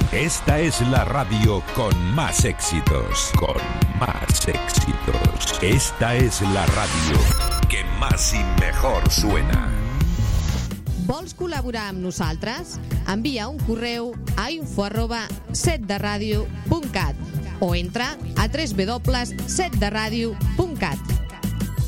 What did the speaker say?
Esta es la radio con más éxitos. Con más éxitos. Esta es la radio que más y mejor suena. Vols col·laborar amb nosaltres? Envia un correu a info@setderadio.cat o entra a www.setderadio.cat.